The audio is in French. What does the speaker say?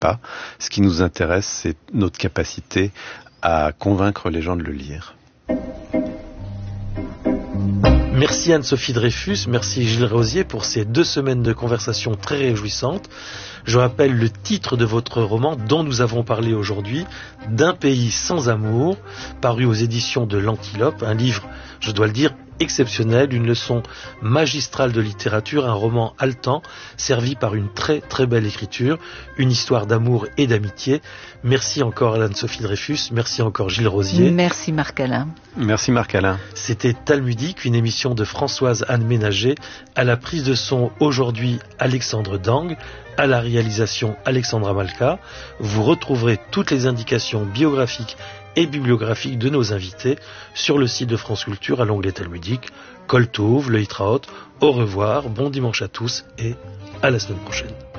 pas. Ce qui nous intéresse, c'est notre capacité à convaincre les gens de le lire. Merci Anne-Sophie Dreyfus, merci Gilles Rosier pour ces 2 semaines de conversation très réjouissantes. Je rappelle le titre de votre roman dont nous avons parlé aujourd'hui, D'un pays sans amour, paru aux éditions de l'Antilope, un livre, je dois le dire, exceptionnel, une leçon magistrale de littérature, un roman haletant, servi par une très très belle écriture, une histoire d'amour et d'amitié. Merci encore Anne-Sophie Dreyfus, merci encore Gilles Rosier. Merci Marc-Alain. Merci Marc-Alain. C'était Talmudique, une émission de Françoise Anne Ménager, à la prise de son aujourd'hui Alexandre Dang, à la réalisation Alexandra Malka. Vous retrouverez toutes les indications biographiques et bibliographiques de nos invités sur le site de France Culture à l'onglet Talmudique. Kol Tov, le Hitraot, au revoir, bon dimanche à tous et à la semaine prochaine.